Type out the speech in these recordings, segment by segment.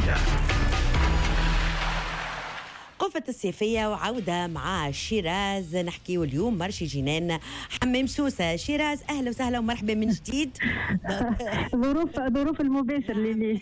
الصيفية. قفة الصيفية وعودة مع شيراز. نحكي اليوم مرشي جنان حمام سوسة. شيراز أهلا وسهلا ومرحبا من جديد. ظروف المباشر لي.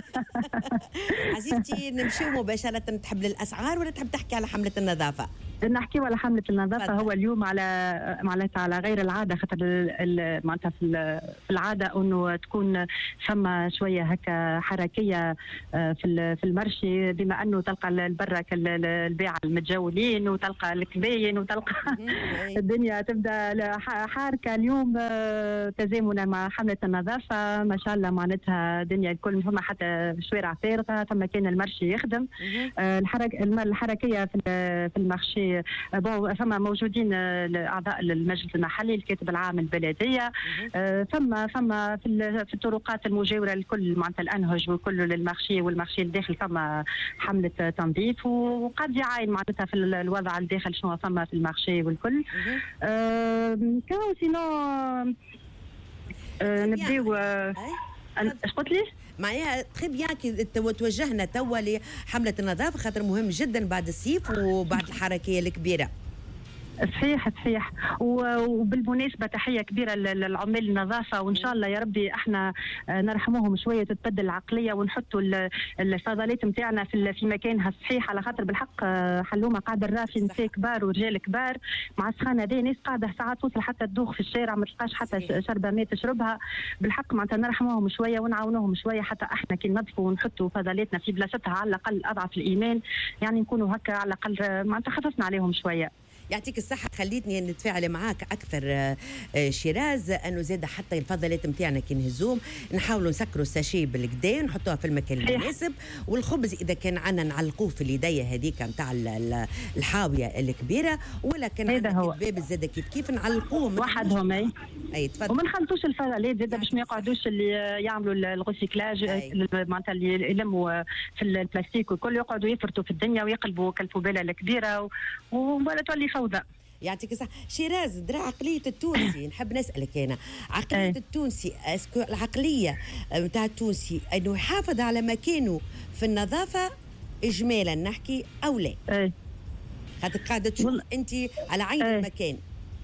عزيزتي نمشي مباشرة، تحب للأسعار ولا تحب تحكي على حملة النظافة؟ نحكي على حملة النظافة. هو اليوم على معناتها على غير العادة، خاطر معناتها في العادة انه تكون ثم شوية هكا حركية في المرشي، بما انه تلقى البرة البيع المتجولين وتلقى الكباين وتلقى الدنيا تبدا حاركة اليوم تزامنا مع حملة النظافة. ما شاء الله معناتها الدنيا الكل فما حتى شوارع فارغة، ثم كان المرشي يخدم. الحركية في المارشي ثم موجودين اعضاء المجلس المحلي، الكاتب العام البلديه، ثم في الطرقات المجاوره الكل معناتها الانهج وكل للمارشي والمارشي الداخل ثم حمله تنظيف، وقد يعاين معناتها في الوضع الداخل شنو ثم في المارشي والكل. كانوا سينو نبداو. اش قلت لي؟ معناها تخي بيان كي توجهنا توا لحملة النظافة، خاطر مهم جدا بعد الصيف وبعد الحركية الكبيرة. صحيح. وبالمناسبة تحية كبيرة للعمال النظافة، وإن شاء الله يا ربي احنا نرحموهم شوية تتبدل العقلية ونحطوا الفضلات متاعنا في مكانها الصحيح، على خاطر بالحق حلومة قاعدة الرافي نساء كبار ورجال كبار مع السخانة دي، ناس قاعدة ساعات توصل حتى تدوخ في الشارع ما تلقاش حتى شربة ماء تشربها. بالحق معناتها نرحموهم شوية ونعاونوهم شوية، حتى احنا كي ننظفوا ونحطوا فضلاتنا في بلاصتها على الأقل أضعف الإيمان، يعني نكونوا هكا على الأقل معناتها خففنا عليهم شوية. يعطيك الصحة، خليتني نتفاعل معاك أكثر شيراز، أنه زاد حتى الفضلات متاعنا كي نهزوم نحاولوا نسكروا الساشي بالكدا نحطوها في المكان المناسب، والخبز إذا كان عنا نعلقوه في اليدية هذيك متاع الحاوية الكبيرة، ولا كان عندنا الباب زاد كيف نعلقوهم وحدهم. أي تفضل. وما نخلطوش الفضلات زاد باش ما يقعدوش اللي يعملوا الغوسيكلاج معناتها اللي يلموا في البلاستيك وكل يقعدوا يفرطوا في الدنيا ويقلبوا كالفوبالة الكبيرة ولا تولي فوضى. يعطيك الصحة. شيراز درا عقلية التونسي نحب نسألك أنا، عقلية التونسي اسكو العقلية نتاع التونسي أنه يحافظ على مكانه في النظافة إجمالا نحكي أو لا؟ خاطر قاعدة تشوف أنت على عين المكان.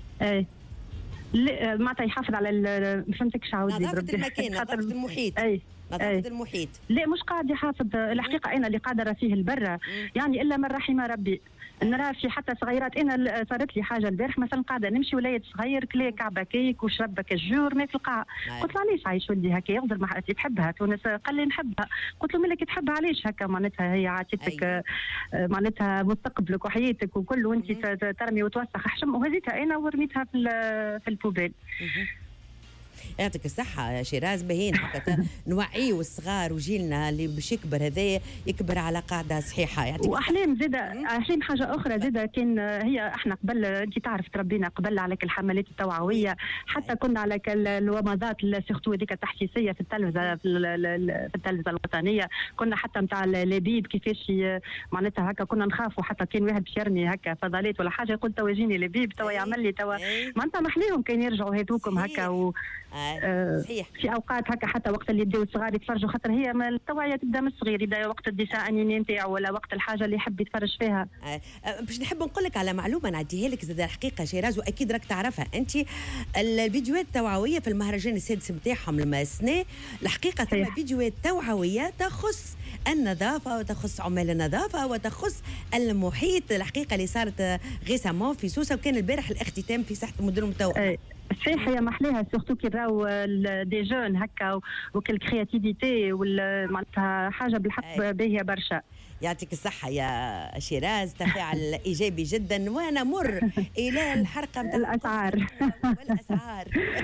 لا معناتها يحافظ على ما فهمتكش عاودي. نظافة المكان، نظافة المحيط. نظافة المحيط. لا مش قاعد يحافظ. الحقيقة أنا اللي قاعدة أرى فيه البرة يعني إلا من رحم ربي. نرى في حتى صغيرات. انا صارت لي حاجه البارح مثلا قاعده نمشي وليد صغير كلي كعبه كيك وشرب كجور ما في القاع. قلت له علاش عايش ولدي هكا يغدر ما تحبها تونس؟ قال لي نحبها. قلت له مالك تحبها علاش هكا؟ معناتها هي عاتتك معناتها مستقبلك وحياتك وكل، وانت ترمي وتوسخ حشم، وهزيتها انا ورميتها في البوبيل. يعطيك الصحة يا شيراز، بهين حتى نوعيه الصغار وجيلنا اللي باش يكبر هذا يكبر على قاعدة صحيحة. وأحلام زادة، أحلام حاجة أخرى زادة. كان هي احنا قبل أنت تعرف تربينا قبل على الحملات التوعوية، حتى كنا على الومضات سيرتو هذيك التحسيسية في التلفزة في التلفزة الوطنية، كنا حتى نتاع لبيب كيفاش معناتها هكا كنا نخافوا، حتى كان واحد باش يرمي هكا فضلات ولا حاجة يقول توا يجيني لبيب توا يعمل لي توا معناتها محليهم كان يرجعوا هذوكم هكا صحيح. في اوقات هكا حتى وقت اللي يبداو الصغار يتفرجوا، خاطر هي التوعيه تبدا من الصغير، اذا وقت الديسان انيمي نتاعو ولا وقت الحاجه اللي يحب يتفرج فيها. باش نحب نقول لك على معلومه نعديها لك زاد الحقيقه شيراز، واكيد راك تعرفها انت، الفيديوهات التوعويه في المهرجان السادس نتاعهم لما السنه الحقيقه ثم فيديوهات توعويه تخص النظافه وتخص عمال النظافه وتخص المحيط، الحقيقه اللي صارت غيسامون في سوسه، وكان البارح الاختتام في ساحه المدن المتوأمه. صحيح هي محليها سورتو كي راهو دي جون هكا وكل كرياتيفيتي معناتها حاجه بالحق باهيه برشا. يعطيك الصحة يا شيراز، تفاعل إيجابي جدا، وأنا مر إلى الحرقة الأسعار والأسعار.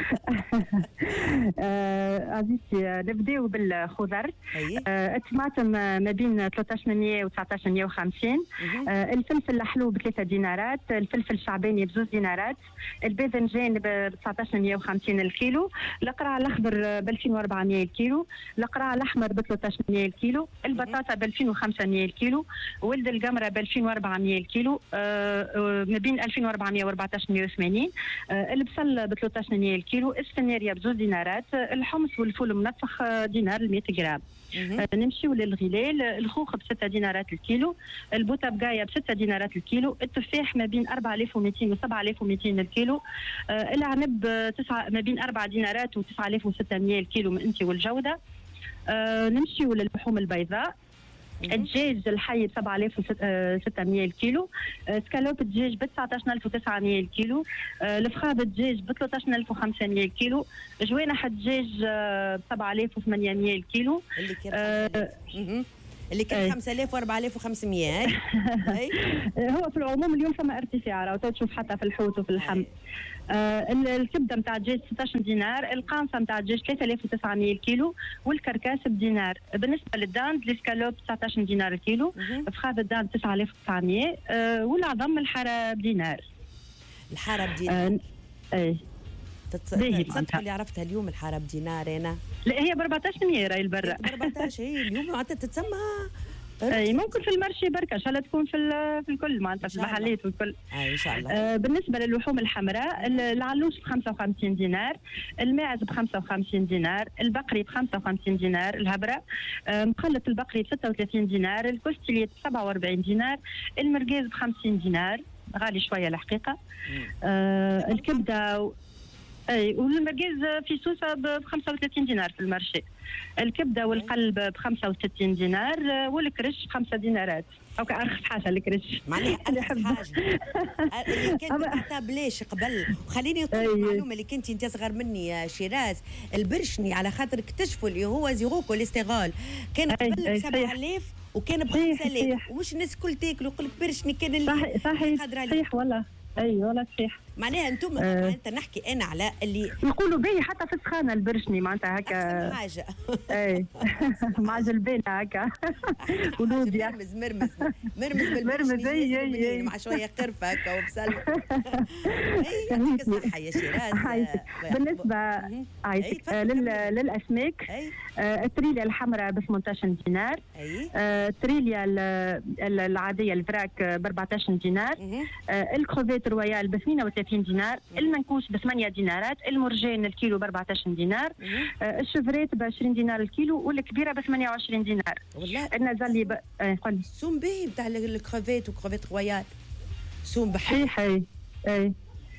عزيزتي نبداو بالخضر. الطماطم ما بين 1300 و 1950، الفلفل الحلو ب3 دينارات، الفلفل الشعباني ب2 دينارات، الباذنجان ب ب 1950 الكيلو، القراع الاخضر ب 2400 الكيلو، القراع الاحمر ب 1300 الكيلو، البطاطا ب 2500 الكيلو، ولد القمره ب 2400 الكيلو، ما بين 2400 و 1480. البصل ب 1300 الكيلو، السفناريا ب 2 دينارات، الحمص والفول المنفخ دينار ل 100 جرام. نمشيو للغلال، الخوخ ب 6 دينارات الكيلو، البوطه بقايه ب 6 دينارات الكيلو، التفاح ما بين 4200 و 7200 الكيلو، العنب ما بين 4 دينارات و 9600 الكيلو من انت والجوده. نمشيو للحوم البيضاء، الدجاج الحي ب 7600 الكيلو، سكالوب الدجاج ب 19900 الكيلو، الفخاد الدجاج ب 13500 الكيلو، جوانح الدجاج ب 7800 الكيلو. اللي كان 5000 و 4500. هو في العموم اليوم فما ارتفاع، راهو تشوف حتى في الحوت وفي اللحم. الكبده نتاع الدجاج 16 دينار، القانصه نتاع الدجاج 3900 الكيلو، والكركاس بدينار. بالنسبه للداند الاسكالوب 19 دينار الكيلو، فخاذ الداند 9900، والعظم الحاره بدينار. الحاره بدينار. اي تصدق اللي عرفتها اليوم الحاره بدينار انا؟ لا هي ب 1400 راهي برا. ب 14 هي اليوم معناتها تتسمى. اي ممكن في المرشي بركه ان شاء الله تكون في الكل معناتها في المحلات والكل. ان شاء الله. بالنسبه للحوم الحمراء العلوش ب 55 دينار، الماعز ب 55 دينار، البقري ب 55 دينار الهبره، مخلط البقري ب 36 دينار، الكوستيليت ب 47 دينار، المرقاز ب 50 دينار غالي شويه الحقيقه. الكبده اي والمرقاز في سوسه ب 35 دينار في المرشي، الكبده والقلب ب 65 دينار، والكرش ب 5 دينارات. اوكي ارخص حاجه الكرش معناها ارخص حاجه اللي كانت معناتها بلاش قبل. خليني نقول لك معلومه اللي كنت انت اصغر مني يا شيراز، البرشني على خاطر اكتشفوا اللي هو زيرو كوليسترول كان قبل ب 7000 وكان ب 5000 ومش الناس الكل تاكل ويقول لك برشني كان اللي صحيح والله. اي والله صحيح. معناها انتم معناتها نحكي انا على اللي نقولوا باهي حتى في السخانه البرشني معناتها هكا احسن حاجه. اي مع جلبانه هكا ولوبيا مرمز بالبرشني مع شويه قرفه هكا وبسل. يعطيك الصحه يا شيراز. بالنسبه للاسماك، التريليا الحمراء ب 18 دينار، التريليا العاديه الفراك ب 14 دينار، الكروفيت رويال ب 38 دينار، المنكوش ب 8 دينارات، المرجان الكيلو ب 14 دينار، الشفريت ب 20 دينار الكيلو، والكبيره ب 28 دينار. والله النزلي قولي سوم باهي بتاع الكروفيت وكروفيت رويال سوم بحال. اي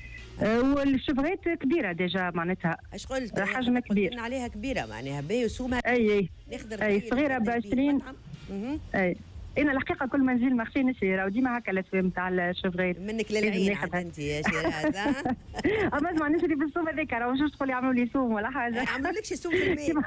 والشفريت كبيره ديجا معناتها اش قلت حجم كبير. قلنا عليها كبيره معناها باهي سومها. اي صغيره ب 20. اي انا الحقيقه كل ما نجي المارشي نشري راهو ديما هكا الاسوام نتاع الشفريت. منك للعين انت يا شيراز. اما اسمع نشري بالسوم هذاك راهو مش تقولي عملوا لي سوم ولا حاجه. عملوا لكش سوم في الماء.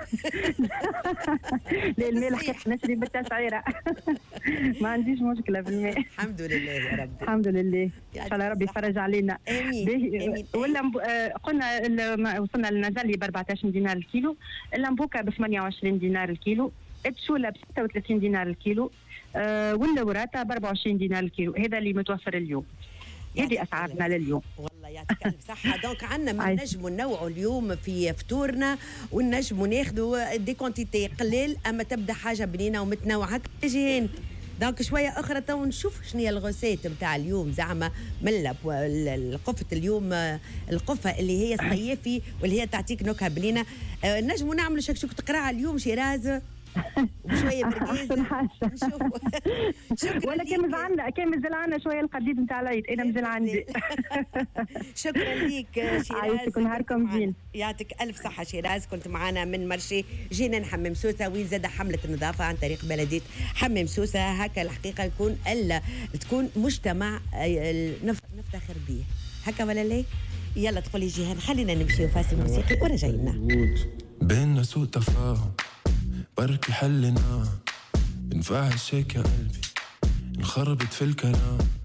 لا الماء الحقيقه نشري بالتسعيره. ما عنديش مشكله في الماء. الحمد لله يا ربي. الحمد لله ان شاء الله ربي يفرج علينا. امين. ولا قلنا وصلنا للنزلي ب 14 دينار الكيلو، اللمبوكه ب 28 دينار الكيلو، التشوله ب 36 دينار الكيلو، واللوراتا ب 24 دينار الكيلو. هذا اللي متوفر اليوم. هذه اسعارنا لليوم. والله يعطيك الف صحه. دونك عندنا ما نجموا ننوعوا اليوم في فطورنا ونجموا ناخذوا دي كونتيتي قليل اما تبدا حاجه بنينه ومتنوعه هكا جيهان. دونك شويه اخرى تو نشوف شنو هي الغوسيت نتاع اليوم زعما من القفه اليوم، القفه اللي هي الصيفي واللي هي تعطيك نكهه بنينه. نجموا نعملوا شكشوكه قراعه اليوم شيراز وشويه مرقيز نشوف. ولا كان مازال عندنا شويه القديد نتاع العيد. انا مازال عندي. شكرا ليك شيراز. عايشك نهاركم زين. يعطيك الف صحه شيراز. كنت معنا من مرشي جينا حمام سوسه وين زاد حمله النظافه عن طريق بلديه حمام سوسه. هكا الحقيقه يكون تكون مجتمع نفتخر به هكا ولا لا؟ يلا تقولي جيهان خلينا نمشي وفاصل موسيقي ورجعنا. بيننا سوء تفاهم بركي حلنا بنفعل شيك يا قلبي انخربت في الكلام